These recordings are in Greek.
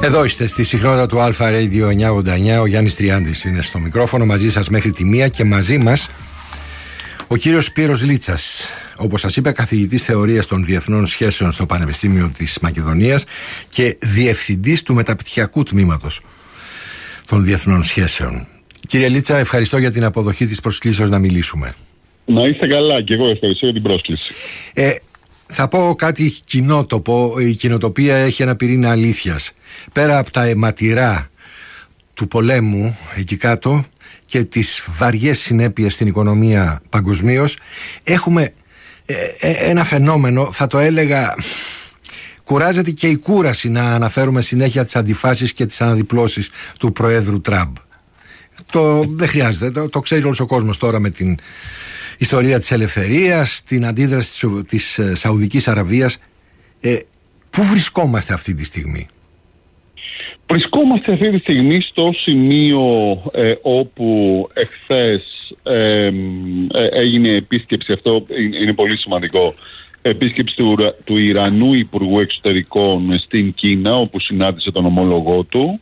Εδώ είστε στη συχνότητα του Alpha Radio 989. Ο Γιάννης Τριάντης είναι στο μικρόφωνο μαζί σας μέχρι τη 1 και μαζί μας ο κύριος Σπύρος Λίτσας. Όπως σας είπα, καθηγητής θεωρίας των διεθνών σχέσεων στο Πανεπιστήμιο της Μακεδονίας και διευθυντής του μεταπτυχιακού τμήματος των διεθνών σχέσεων. Κύριε Λίτσα, ευχαριστώ για την αποδοχή της προσκλήσεως να μιλήσουμε. Να είστε καλά, και εγώ ευχαριστώ για την πρόσκληση. Θα πω κάτι κοινότοπο. Η κοινοτοπία έχει ένα πυρήνα αλήθειας. Πέρα από τα αιματηρά του πολέμου εκεί κάτω και τις βαριές συνέπειες στην οικονομία παγκοσμίως, έχουμε ένα φαινόμενο, θα το έλεγα, κουράζεται και η κούραση να αναφέρουμε συνέχεια τις αντιφάσεις και τις αναδιπλώσεις του Προέδρου Τραμπ. Δεν χρειάζεται, το ξέρει όλος ο κόσμος τώρα με την ιστορία της ελευθερίας, την αντίδραση της Σαουδικής Αραβίας. Πού βρισκόμαστε αυτή τη στιγμή? Βρισκόμαστε αυτή τη στιγμή στο σημείο όπου εχθές έγινε επίσκεψη, αυτό είναι πολύ σημαντικό, επίσκεψη του Ιρανού Υπουργού Εξωτερικών στην Κίνα, όπου συνάντησε τον ομόλογό του.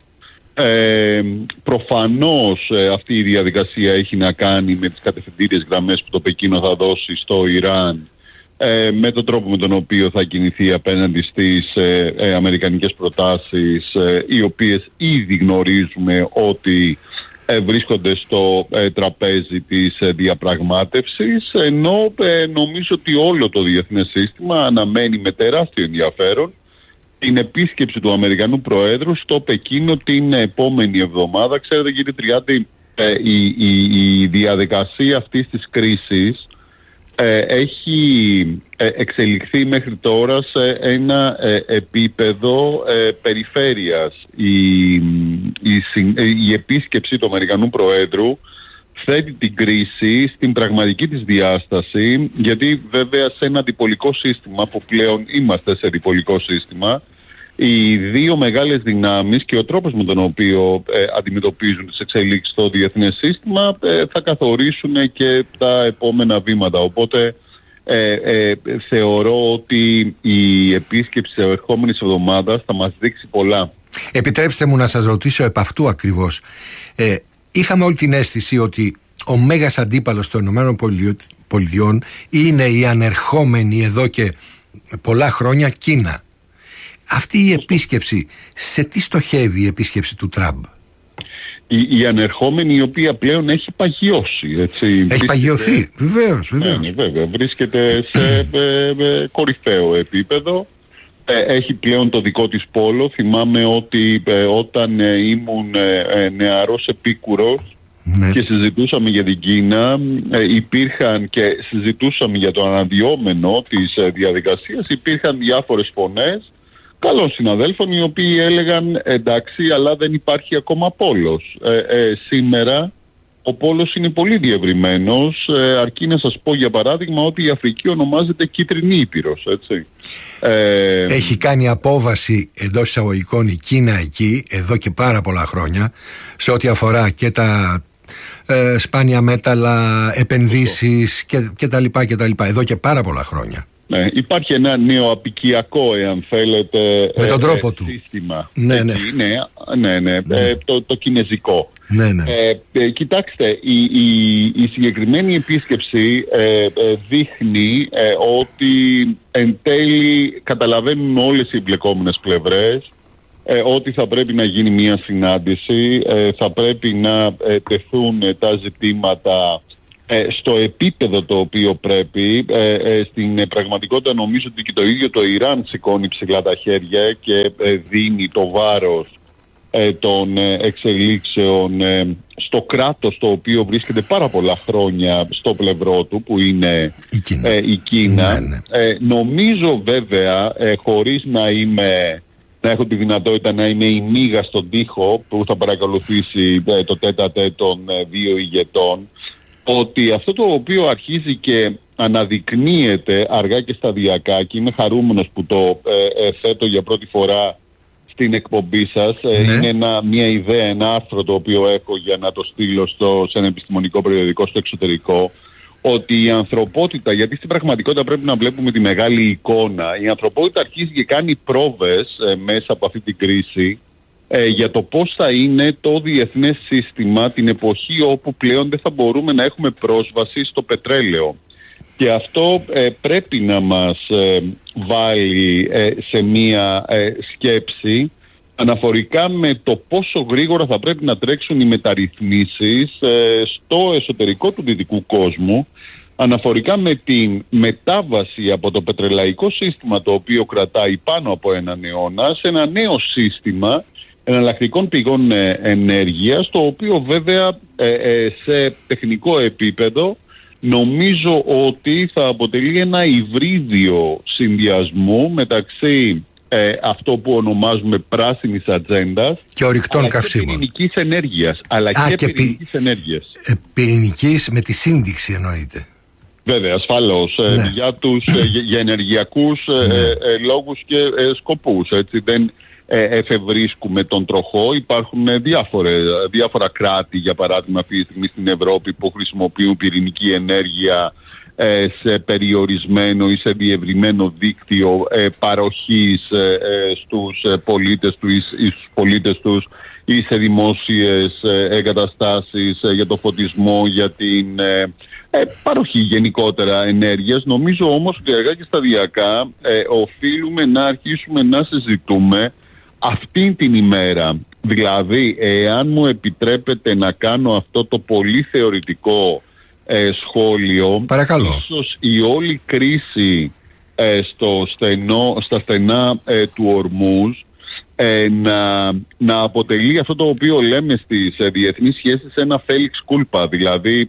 Προφανώς αυτή η διαδικασία έχει να κάνει με τις κατευθυντήριες γραμμές που το Πεκίνο θα δώσει στο Ιράν, με τον τρόπο με τον οποίο θα κινηθεί απέναντι στις αμερικανικές προτάσεις, οι οποίες ήδη γνωρίζουμε ότι βρίσκονται στο τραπέζι της διαπραγμάτευσης, ενώ νομίζω ότι όλο το διεθνές σύστημα αναμένει με τεράστιο ενδιαφέρον την επίσκεψη του Αμερικανού Προέδρου στο Πεκίνο την επόμενη εβδομάδα. Ξέρετε, κύριε Τριάντη, η διαδικασία αυτής της κρίσης έχει εξελιχθεί μέχρι τώρα σε ένα επίπεδο περιφέρειας. Η επίσκεψη του Αμερικανού Προέδρου θέτει την κρίση στην πραγματική της διάσταση, γιατί βέβαια σε ένα διπολικό σύστημα, που πλέον είμαστε σε διπολικό σύστημα, οι δύο μεγάλες δυνάμεις και ο τρόπος με τον οποίο αντιμετωπίζουν τις εξελίξεις στο διεθνές σύστημα θα καθορίσουν και τα επόμενα βήματα. Οπότε θεωρώ ότι η επίσκεψη της ερχόμενης εβδομάδας θα μας δείξει πολλά. Επιτρέψτε μου να σας ρωτήσω επ' αυτού ακριβώς. Είχαμε όλη την αίσθηση ότι ο μέγας αντίπαλος των ΗΠΑ είναι η ανερχόμενη εδώ και πολλά χρόνια Κίνα. Αυτή η επίσκεψη, σε τι στοχεύει η επίσκεψη του Τραμπ? Η ανερχόμενη, η οποία πλέον έχει παγιώσει. Έτσι. Έχει παγιωθεί, βεβαίως. Ναι, βέβαια. Βρίσκεται σε κορυφαίο επίπεδο. Έχει πλέον το δικό της πόλο. Θυμάμαι ότι όταν ήμουν νεαρός επίκουρος, ναι, και συζητούσαμε για την Κίνα, υπήρχαν και συζητούσαμε για το αναδυόμενο της διαδικασίας, υπήρχαν διάφορες φωνές καλών συναδέλφων οι οποίοι έλεγαν εντάξει, αλλά δεν υπάρχει ακόμα πόλος. Σήμερα ο πόλος είναι πολύ διευρυμένος, αρκεί να σας πω για παράδειγμα ότι η Αφρική ονομάζεται Κίτρινη Ήπειρος, έτσι. Έχει κάνει απόβαση εντός εισαγωγικών η Κίνα εκεί εδώ και πάρα πολλά χρόνια, σε ό,τι αφορά και τα σπάνια μέταλλα, επενδύσεις και τα λοιπά εδώ και πάρα πολλά χρόνια. Ναι, υπάρχει ένα νεοαπικιακό, εάν θέλετε, με τον τρόπο του σύστημα. Ναι. Το κινεζικό. Ναι. Κοιτάξτε, η συγκεκριμένη επίσκεψη δείχνει ότι εν τέλει καταλαβαίνουν όλες οι εμπλεκόμενες πλευρές ότι θα πρέπει να γίνει μια συνάντηση, θα πρέπει να τεθούν τα ζητήματα στο επίπεδο το οποίο πρέπει. Στην πραγματικότητα νομίζω ότι και το ίδιο το Ιράν σηκώνει ψηλά τα χέρια και δίνει το βάρος των εξελίξεων στο κράτος το οποίο βρίσκεται πάρα πολλά χρόνια στο πλευρό του, που είναι η Κίνα. Ναι. Νομίζω βέβαια, χωρίς να έχω τη δυνατότητα να είμαι η μύγα στον τοίχο που θα παρακολουθήσει το τέτα-τέτ των δύο ηγετών, ότι αυτό το οποίο αρχίζει και αναδεικνύεται αργά και σταδιακά, και είμαι χαρούμενος που το θέτω για πρώτη φορά στην εκπομπή σας, είναι μια ιδέα, ένα άρθρο το οποίο έχω για να το στείλω σε ένα επιστημονικό περιοδικό στο εξωτερικό, ότι η ανθρωπότητα, γιατί στην πραγματικότητα πρέπει να βλέπουμε τη μεγάλη εικόνα, η ανθρωπότητα αρχίζει και κάνει πρόβες μέσα από αυτή την κρίση για το πώς θα είναι το διεθνές σύστημα την εποχή όπου πλέον δεν θα μπορούμε να έχουμε πρόσβαση στο πετρέλαιο. Και αυτό πρέπει να μας βάλει σε μία σκέψη αναφορικά με το πόσο γρήγορα θα πρέπει να τρέξουν οι μεταρρυθμίσεις στο εσωτερικό του δυτικού κόσμου, αναφορικά με την μετάβαση από το πετρελαϊκό σύστημα, το οποίο κρατάει πάνω από έναν αιώνα, σε ένα νέο σύστημα εναλλακτικών πηγών ενέργειας, το οποίο βέβαια σε τεχνικό επίπεδο νομίζω ότι θα αποτελεί ένα υβρίδιο συνδυασμό μεταξύ αυτό που ονομάζουμε πράσινης ατζέντας και ορυκτών καυσίμων. Πυρηνικής ενέργειας. Αλλά και πυρηνικής ενέργειας. Πυρηνικής με τη σύνδεξη εννοείται. Βέβαια, ασφαλώς. Ναι. Για ενεργειακούς λόγους και σκοπούς. Έτσι, δεν εφευρίσκουμε τον τροχό. Υπάρχουν διάφορα κράτη, για παράδειγμα, αυτή τη στιγμή στην Ευρώπη που χρησιμοποιούν πυρηνική ενέργεια σε περιορισμένο ή σε διευρυμένο δίκτυο παροχής στους πολίτες τους ή σε δημόσιες εγκαταστάσεις για το φωτισμό, για την παροχή γενικότερα ενέργειας. Νομίζω όμως ότι αργά και σταδιακά οφείλουμε να αρχίσουμε να συζητούμε αυτήν την ημέρα. Δηλαδή, εάν μου επιτρέπετε να κάνω αυτό το πολύ θεωρητικό σχόλιο, ίσως η όλη κρίση στα στενά του Ορμούζ να αποτελεί αυτό το οποίο λέμε στις διεθνείς σχέσεις ένα φέλιξ κούλπα, δηλαδή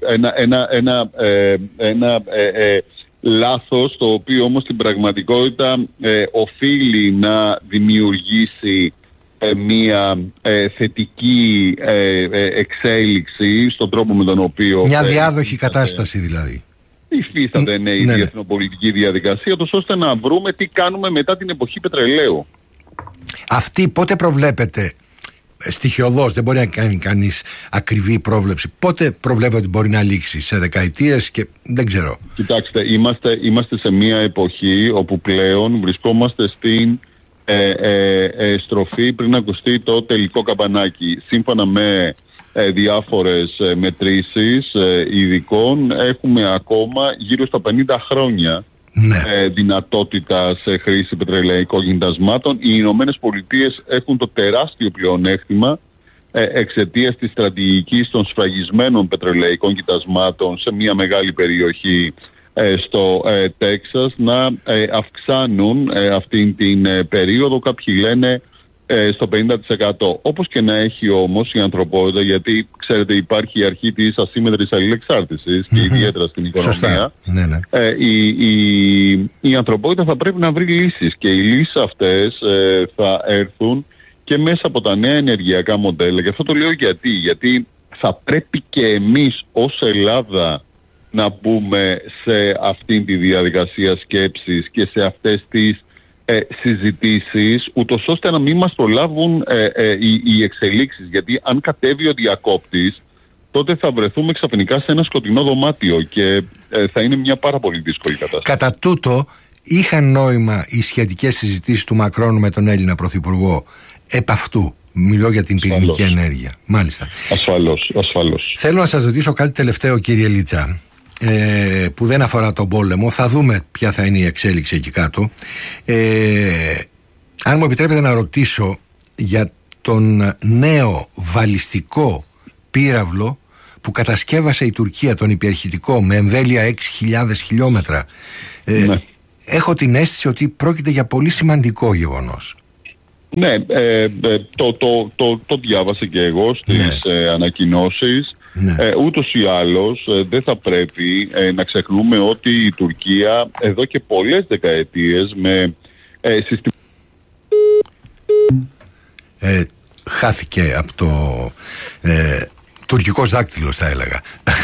ένα λάθος, το οποίο όμως στην πραγματικότητα οφείλει να δημιουργήσει μια θετική εξέλιξη στον τρόπο με τον οποίο... Μια διάδοχη κατάσταση δηλαδή. Υφίσταται η διεθνοπολιτική διαδικασία, ώστε να βρούμε τι κάνουμε μετά την εποχή πετρελαίου. Αυτή πότε προβλέπετε, στοιχειωδώς, δεν μπορεί να κάνει κανείς ακριβή πρόβλεψη, πότε προβλέπετε ότι μπορεί να λήξει, σε δεκαετίες και δεν ξέρω? Κοιτάξτε, είμαστε σε μια εποχή όπου πλέον βρισκόμαστε στην στροφή πριν ακουστεί το τελικό καμπανάκι. Σύμφωνα με διάφορες μετρήσεις ειδικών, έχουμε ακόμα γύρω στα 50 χρόνια δυνατότητα σε χρήση πετρελαϊκών κοιτασμάτων. Οι Ηνωμένες Πολιτείες έχουν το τεράστιο πλεονέκτημα εξαιτίας της στρατηγικής των σφραγισμένων πετρελαϊκών κοιτασμάτων σε μια μεγάλη περιοχή στο Τέξας να αυξάνουν αυτήν την περίοδο, κάποιοι λένε στο 50%. Όπως και να έχει όμως η ανθρωπότητα, γιατί ξέρετε υπάρχει η αρχή της ασύμμετρης αλληλεξάρτησης και ιδιαίτερα στην οικονομία, η ανθρωπότητα θα πρέπει να βρει λύσεις, και οι λύσεις αυτές θα έρθουν και μέσα από τα νέα ενεργειακά μοντέλα. Και αυτό το λέω γιατί θα πρέπει και εμείς ως Ελλάδα να μπούμε σε αυτήν τη διαδικασία σκέψης και σε αυτές τις συζητήσεις, ούτως ώστε να μην μας προλάβουν οι εξελίξεις. Γιατί αν κατέβει ο διακόπτης, τότε θα βρεθούμε ξαφνικά σε ένα σκοτεινό δωμάτιο και θα είναι μια πάρα πολύ δύσκολη κατάσταση. Κατά τούτο, είχαν νόημα οι σχετικές συζητήσεις του Μακρόν με τον Έλληνα Πρωθυπουργό επ' αυτού? Μιλώ για την πυρηνική ενέργεια. Μάλιστα. Ασφαλώς. Θέλω να σας ρωτήσω κάτι τελευταίο, κύριε Λίτσα, που δεν αφορά τον πόλεμο. Θα δούμε ποια θα είναι η εξέλιξη εκεί κάτω. Αν μου επιτρέπετε να ρωτήσω για τον νέο βαλιστικό πύραυλο που κατασκεύασε η Τουρκία, τον υπερχητικό, με εμβέλεια 6.000 χιλιόμετρα. Έχω την αίσθηση ότι πρόκειται για πολύ σημαντικό γεγονός. Ναι, το διάβασα και εγώ στις ανακοινώσεις. Ούτως ή άλλως δεν θα πρέπει να ξεχνούμε ότι η Τουρκία εδώ και πολλές δεκαετίες με χάθηκε από το τουρκικός δάκτυλος, θα έλεγα.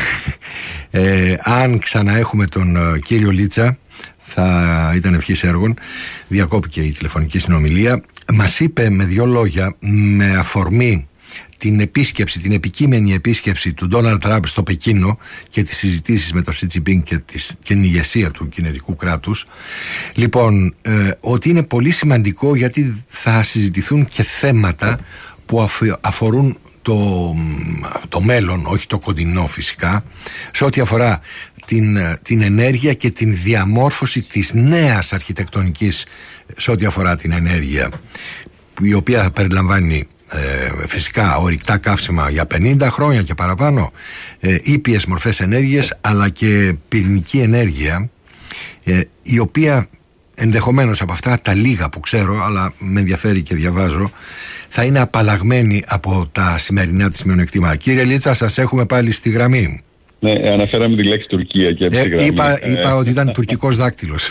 Αν ξαναέχουμε τον κύριο Λίτσα, θα ήταν ευχής έργων. Διακόπηκε η τηλεφωνική συνομιλία. Μας είπε με δύο λόγια, με αφορμή την επίσκεψη, την επικείμενη επίσκεψη του Ντόναλντ Τραμπ στο Πεκίνο και τις συζητήσεις με τον Σι Τζινπίνγκ και την ηγεσία του κινέζικου κράτους, λοιπόν, ότι είναι πολύ σημαντικό γιατί θα συζητηθούν και θέματα που αφορούν το μέλλον, όχι το κοντινό φυσικά, σε ό,τι αφορά την ενέργεια και την διαμόρφωση της νέας αρχιτεκτονικής σε ό,τι αφορά την ενέργεια, η οποία περιλαμβάνει φυσικά ορυκτά καύσιμα για 50 χρόνια και παραπάνω, ήπιες μορφές ενέργειας, αλλά και πυρηνική ενέργεια, η οποία ενδεχομένως από αυτά τα λίγα που ξέρω, αλλά με ενδιαφέρει και διαβάζω, θα είναι απαλλαγμένη από τα σημερινά της μειονεκτήματα. Κύριε Λίτσα, σας έχουμε πάλι στη γραμμή. Ναι, αναφέραμε τη λέξη Τουρκία και από τη γραμμή. Είπα ότι ήταν τουρκικός δάκτυλος.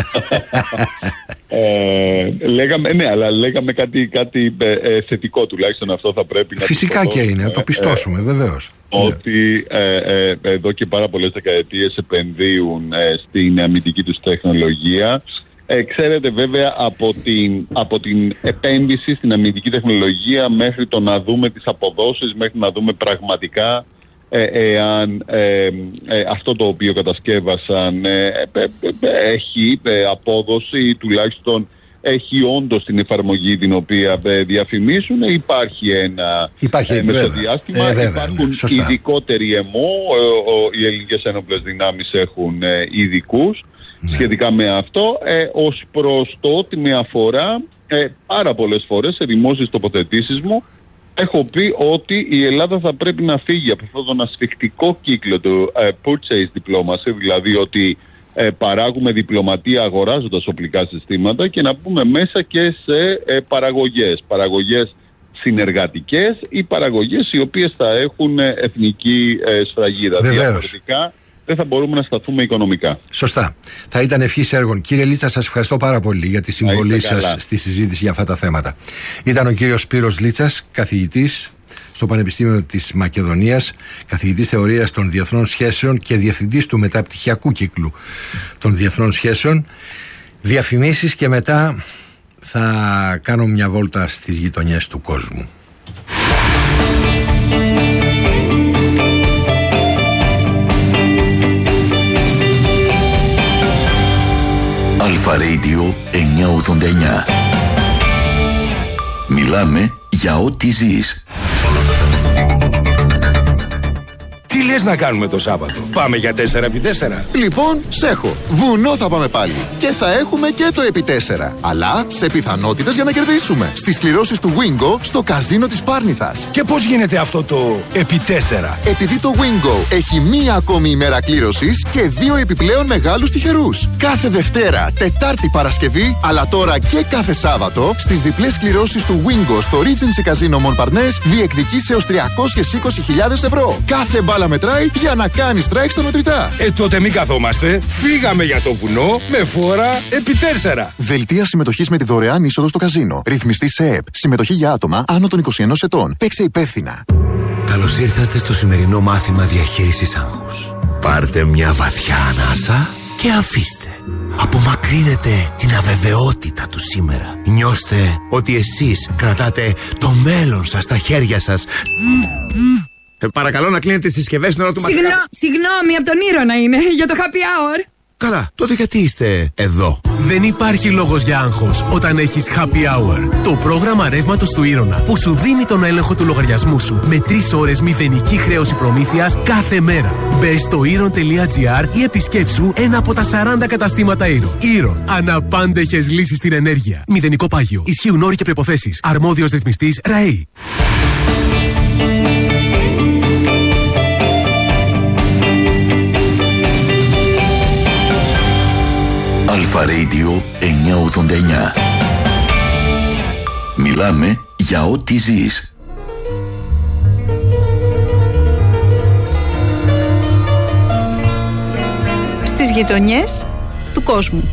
λέγαμε κάτι θετικό, τουλάχιστον αυτό θα πρέπει να... Φυσικά και είναι, το πιστώσουμε βεβαίως. Ότι εδώ και πάρα πολλές δεκαετίες επενδύουν στην αμυντική τους τεχνολογία. Ξέρετε, βέβαια, από την επένδυση στην αμυντική τεχνολογία μέχρι το να δούμε τις αποδόσεις, μέχρι να δούμε πραγματικά εάν αυτό το οποίο κατασκεύασαν έχει απόδοση, τουλάχιστον έχει όντως την εφαρμογή την οποία διαφημίσουν. Υπάρχει ένα μεσοδιάστημα, υπάρχουν ειδικότεροι ΕΜΟ, οι ελληνικές ένοπλες δυνάμεις έχουν ειδικούς σχετικά με αυτό, ως προς το ότι με αφορά πάρα πολλές φορές σε δημόσιες τοποθετήσεις μου έχω πει ότι η Ελλάδα θα πρέπει να φύγει από αυτόν τον ασφιχτικό κύκλο του purchase diplomacy, δηλαδή ότι παράγουμε διπλωματία αγοράζοντας οπλικά συστήματα, και να πούμε μέσα και σε παραγωγές συνεργατικές ή παραγωγές οι οποίες θα έχουν εθνική σφραγίδα. Διαφορετικά δεν θα μπορούμε να σταθούμε οικονομικά. Σωστά. Θα ήταν ευχής έργων. Κύριε Λίτσα, σας ευχαριστώ πάρα πολύ για τη συμβολή σας στη συζήτηση για αυτά τα θέματα. Ήταν ο κύριος Σπύρος Λίτσας, καθηγητής στο Πανεπιστήμιο της Μακεδονίας, καθηγητής θεωρίας των διεθνών σχέσεων και διευθυντής του μεταπτυχιακού κύκλου των διεθνών σχέσεων. Διαφημίσεις και μετά θα κάνω μια βόλτα στις γειτονιές του κόσμου. Αλφα Radio 989. Μιλάμε για ό,τι ζεις. Τι λες να κάνουμε το Σάββατο? Πάμε για 4x4? Λοιπόν, σ' έχω. Βουνό θα πάμε πάλι. Και θα έχουμε και το επί 4. Αλλά σε πιθανότητες για να κερδίσουμε. Στις κληρώσεις του Wingo στο καζίνο της Πάρνηθας. Και πώς γίνεται αυτό το επί 4? Επειδή το Wingo έχει μία ακόμη ημέρα κλήρωσης και 2 επιπλέον μεγάλους τυχερούς. Κάθε Δευτέρα, Τετάρτη, Παρασκευή, αλλά τώρα και κάθε Σάββατο, στις διπλές κληρώσεις του Wingo στο Regency Casino Montparnasse διεκδικείς έως 320.000 ευρώ. Κάθε μπάλα μετράει για να κάνεις strike στα μετρητά. Τότε μην καθόμαστε. Φύγαμε για το βουνό με φόρα επί 4. Δελτία συμμετοχής με τη δωρεάν είσοδο στο καζίνο. Ρυθμιστή σε ΕΕΠ. Συμμετοχή για άτομα άνω των 21 ετών. Παίξε υπεύθυνα. Καλώς ήρθατε στο σημερινό μάθημα διαχείρισης άγχους. Πάρτε μια βαθιά ανάσα και αφήστε. Απομακρύνετε την αβεβαιότητα του σήμερα. Νιώστε ότι εσείς κρατάτε το μέλλον σας στα χέρια σας. Παρακαλώ να κλείνετε τις συσκευές στην ώρα του μαθήματος. Συγγνώμη, από τον Ήρωνα είναι, για το happy hour. Καλά, τότε γιατί είστε εδώ? Δεν υπάρχει λόγος για άγχος όταν έχεις happy hour. Το πρόγραμμα ρεύματος του Ήρωνα που σου δίνει τον έλεγχο του λογαριασμού σου με 3 ώρες μηδενική χρέωση προμήθειας κάθε μέρα. Μπες στο Iron.gr ή επισκέψου ένα από τα 40 καταστήματα Iron. Iron. Αναπάντεχες λύσεις στην ενέργεια. Μηδενικό πάγιο. Ισχύουν όροι και προϋποθέσεις. Αρμόδιος ρυθμιστής ΡΑΕΗ. Αλφα Radio 989. Μιλάμε για ό,τι ζεις. Στις γειτονιές του κόσμου.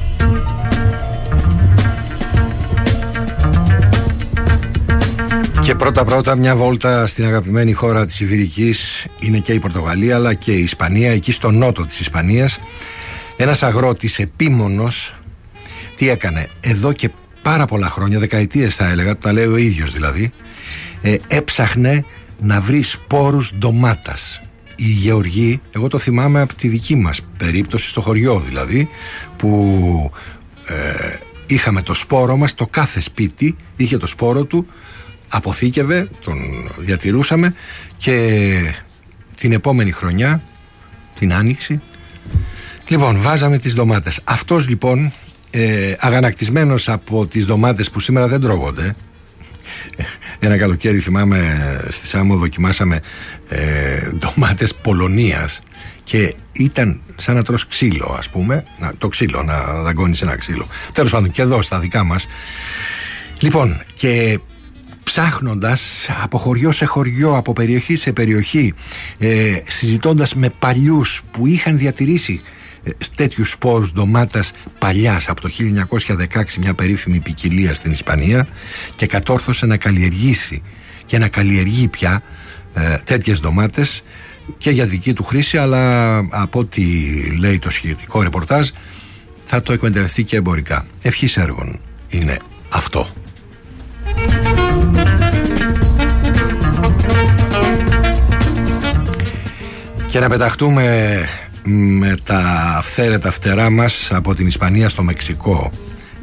Και πρώτα μια βόλτα στην αγαπημένη χώρα της Ιβηρικής. Είναι και η Πορτογαλία αλλά και η Ισπανία. Εκεί στο νότο της Ισπανίας ένας αγρότης επίμονος τι έκανε? Εδώ και πάρα πολλά χρόνια, δεκαετίες θα έλεγα, τα λέει ο ίδιος δηλαδή, έψαχνε να βρει σπόρους ντομάτας. Οι γεωργοί, εγώ το θυμάμαι από τη δική μας περίπτωση στο χωριό δηλαδή, που είχαμε το σπόρο μας, το κάθε σπίτι είχε το σπόρο του, αποθήκευε, τον διατηρούσαμε και την επόμενη χρονιά, την Άνοιξη, λοιπόν, βάζαμε τις ντομάτες. Αυτός λοιπόν, αγανακτισμένος από τις ντομάτες που σήμερα δεν τρώγονται, ένα καλοκαίρι θυμάμαι στη Σάμο δοκιμάσαμε ντομάτες Πολωνίας και ήταν σαν να τρως ξύλο, ας πούμε, το ξύλο, να δαγκώνεις ένα ξύλο. Τέλος πάντων, και εδώ στα δικά μας. Λοιπόν, και ψάχνοντας από χωριό σε χωριό, από περιοχή σε περιοχή, συζητώντας με παλιούς που είχαν διατηρήσει τέτοιους σπόρους ντομάτας παλιάς από το 1916, μια περίφημη ποικιλία στην Ισπανία, και κατόρθωσε να καλλιεργήσει και να καλλιεργεί πια τέτοιες ντομάτες και για δική του χρήση, αλλά από ό,τι λέει το σχετικό ρεπορτάζ θα το εκμεταλλευτεί και εμπορικά. Ευχής έργων είναι αυτό. Και να πεταχτούμε με τα αυθαίρετα φτερά μας από την Ισπανία στο Μεξικό.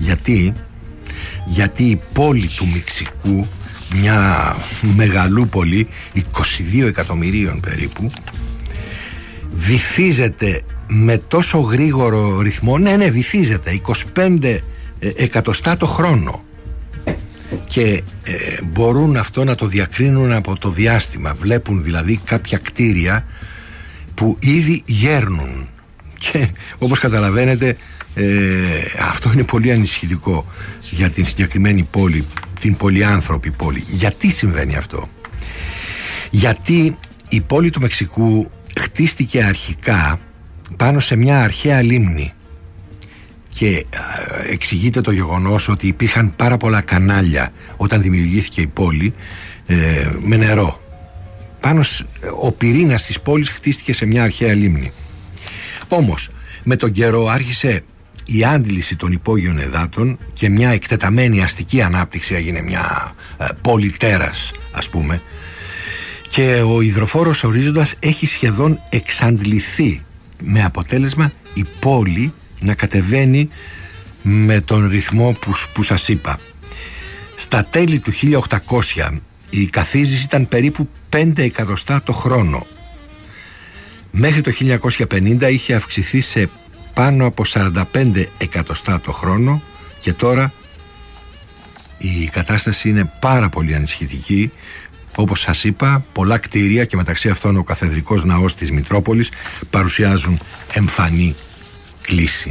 Γιατί η πόλη του Μεξικού, μια μεγαλούπολη 22 εκατομμυρίων περίπου, βυθίζεται με τόσο γρήγορο ρυθμό, βυθίζεται 25 εκατοστά το χρόνο, και μπορούν αυτό να το διακρίνουν από το διάστημα. Βλέπουν δηλαδή κάποια κτίρια που ήδη γέρνουν, και όπως καταλαβαίνετε αυτό είναι πολύ ανησυχητικό για την συγκεκριμένη πόλη, την πολυάνθρωπη πόλη. Γιατί συμβαίνει αυτό? Γιατί η πόλη του Μεξικού χτίστηκε αρχικά πάνω σε μια αρχαία λίμνη, και εξηγείται το γεγονός ότι υπήρχαν πάρα πολλά κανάλια όταν δημιουργήθηκε η πόλη, με νερό. Ο πυρήνας της πόλης χτίστηκε σε μια αρχαία λίμνη. Όμως με τον καιρό άρχισε η άντληση των υπόγειων εδάτων και μια εκτεταμένη αστική ανάπτυξη, έγινε μια πόλη τέρας, ας πούμε, και ο υδροφόρος ορίζοντας έχει σχεδόν εξαντληθεί, με αποτέλεσμα η πόλη να κατεβαίνει με τον ρυθμό που σας είπα. Στα τέλη του 1800 η καθίζηση ήταν περίπου 5 εκατοστά το χρόνο. Μέχρι το 1950 είχε αυξηθεί σε πάνω από 45 εκατοστά το χρόνο, και τώρα η κατάσταση είναι πάρα πολύ ανησυχητική. Όπως σας είπα, πολλά κτίρια, και μεταξύ αυτών ο Καθεδρικός Ναός της Μητρόπολης, παρουσιάζουν εμφανή κλίση.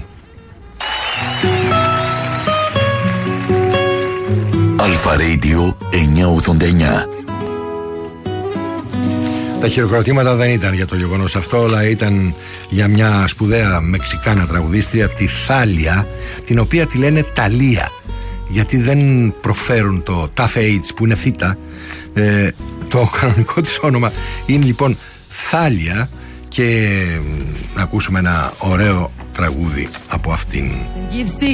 Αλφα Radio 989. Τα χειροκροτήματα δεν ήταν για το γεγονός αυτό, αλλά ήταν για μια σπουδαία Μεξικάνα τραγουδίστρια, τη Θάλια, την οποία τη λένε Ταλία, γιατί δεν προφέρουν το Tough H που είναι θήτα. Το κανονικό της όνομα είναι λοιπόν Θάλια, και να ακούσουμε ένα ωραίο τραγούδι από αυτήν.